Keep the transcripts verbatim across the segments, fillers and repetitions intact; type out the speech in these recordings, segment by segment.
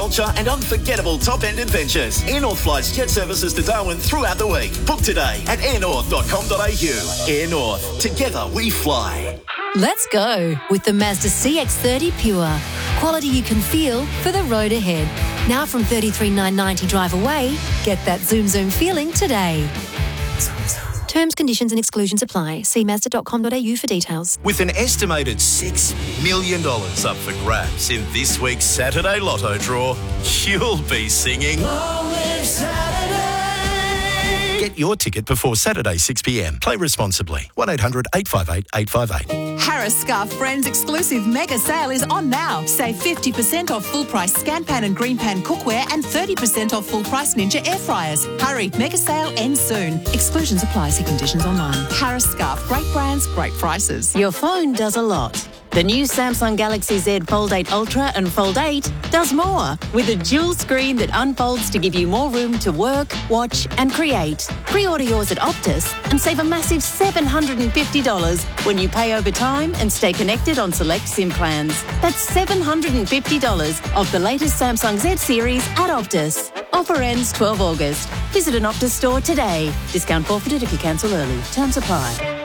culture and unforgettable top-end adventures. Air North flies jet services to Darwin throughout the week. Book today at air north dot com dot a u. Air North. Together we fly. Let's go with the Mazda C X thirty Pure. Quality you can feel for the road ahead. Now from thirty-three thousand nine hundred ninety drive away, get that zoom zoom feeling today. Terms, conditions and exclusions apply. See mazda dot com dot a u for details. With an estimated six million dollars up for grabs in this week's Saturday Lotto draw, you'll be singing Long Live Saturday. Get your ticket before Saturday six p m. Play responsibly. one eight hundred eight five eight eight five eight. Harris Scarf Friends exclusive mega sale is on now. Save fifty percent off full price Scan Pan and Green Pan cookware and thirty percent off full price Ninja air fryers. Hurry, mega sale ends soon. Exclusions apply. See conditions online. Harris Scarf, great brands, great prices. Your phone does a lot. The new Samsung Galaxy Z Fold eight Ultra and Fold eight does more, with a dual screen that unfolds to give you more room to work, watch and create. Pre-order yours at Optus and save a massive seven hundred fifty dollars when you pay over time and stay connected on select SIM plans. That's seven hundred fifty dollars off the latest Samsung Z series at Optus. Offer ends twelfth of August. Visit an Optus store today. Discount forfeited if you cancel early. Terms apply.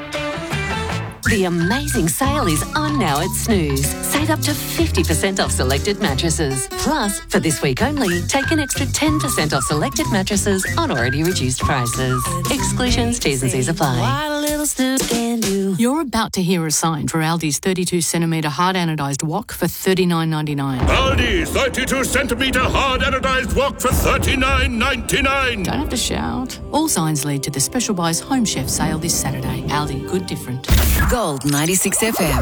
The amazing sale is on now at Snooze. Save up to fifty percent off selected mattresses. Plus, for this week only, take an extra ten percent off selected mattresses on already reduced prices. Exclusions, T's and C's apply. You're about to hear a sign for Aldi's thirty-two centimetre hard anodised wok for thirty-nine ninety-nine. Aldi, thirty-two centimetre hard anodised wok for thirty-nine ninety-nine. Don't have to shout. All signs lead to the Special Buys Home Chef sale this Saturday. Aldi, good different. Gold ninety-six F M.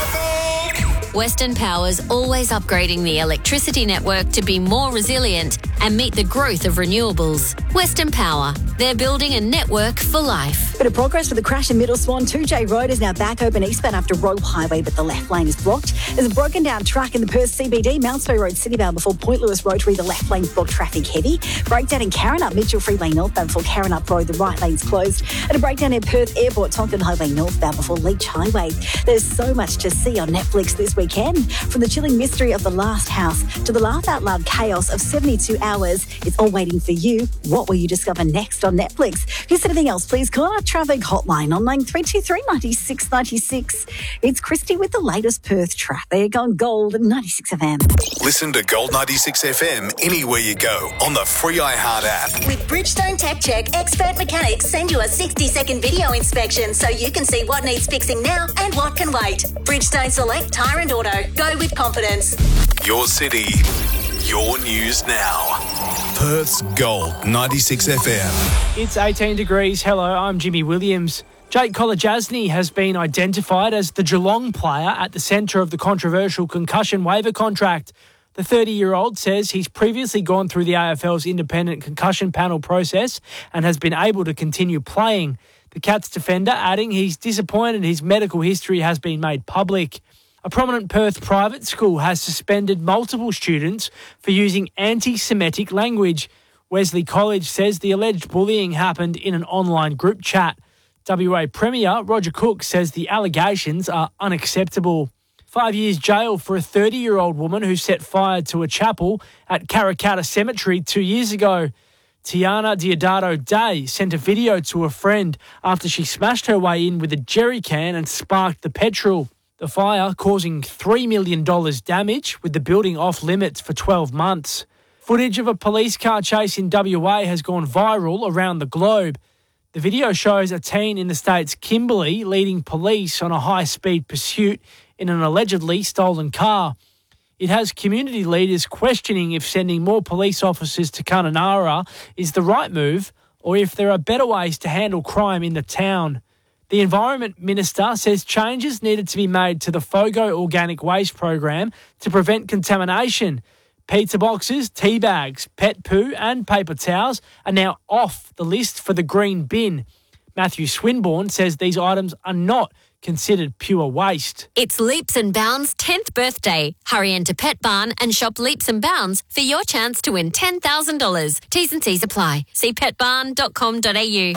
Western Power's always upgrading the electricity network to be more resilient and meet the growth of renewables. Western Power, they're building a network for life. Bit of progress for the crash in Middle Swan. two J Road is now back open eastbound after Roe Highway, but the left lane is blocked. There's a broken down track in the Perth C B D, Mountsbury Road Citybound before Point Lewis Rotary. The left lane's blocked, traffic heavy. Breakdown in Karrinyup, Mitchell Freeway northbound before Karrinyup Road. The right lane's closed. And a breakdown in Perth Airport, Tonkin Highway northbound before Leach Highway. There's so much to see on Netflix this weekend. From the chilling mystery of The Last House to the laugh-out-loud chaos of seventy-two hours, it's all waiting for you. What will you discover next on Netflix? If there's anything else, please call our traffic hotline on nine three two three, nine six nine six. It's Christy with the latest Perth traffic on Gold ninety-six F M. Listen to Gold ninety-six F M anywhere you go on the free iHeart app. With Bridgestone Tech Check, expert mechanics send you a sixty-second video inspection so you can see what needs fixing now and what can wait. Bridgestone Select Tyre and Auto. Go with confidence. Your city, your news now. Perth's Gold ninety-six F M. It's eighteen degrees. Hello, I'm Jimmy Williams. Jake Kolodjasny has been identified as the Geelong player at the centre of the controversial concussion waiver contract. The thirty-year-old says he's previously gone through the A F L's independent concussion panel process and has been able to continue playing. The Cats defender adding he's disappointed his medical history has been made public. A prominent Perth private school has suspended multiple students for using anti-Semitic language. Wesley College says the alleged bullying happened in an online group chat. W A Premier Roger Cook says the allegations are unacceptable. Five years jail for a thirty-year-old woman who set fire to a chapel at Karrakatta Cemetery two years ago. Tiana Diodato Day sent a video to a friend after she smashed her way in with a jerry can and sparked the petrol. The fire causing three million dollars damage, with the building off limits for twelve months. Footage of a police car chase in W A has gone viral around the globe. The video shows a teen in the state's Kimberley leading police on a high-speed pursuit in an allegedly stolen car. It has community leaders questioning if sending more police officers to Kununurra is the right move or if there are better ways to handle crime in the town. The Environment Minister says changes needed to be made to the FOGO organic waste program to prevent contamination. Pizza boxes, tea bags, pet poo and paper towels are now off the list for the green bin. Matthew Swinburne says these items are not considered pure waste. It's Leaps and Bounds' tenth birthday. Hurry into Pet Barn and shop Leaps and Bounds for your chance to win ten thousand dollars. T's and C's apply. See pet barn dot com dot a u.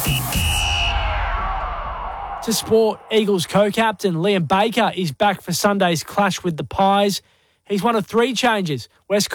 To sport, Eagles co-captain Liam Baker is back for Sunday's clash with the Pies. He's one of three changes. West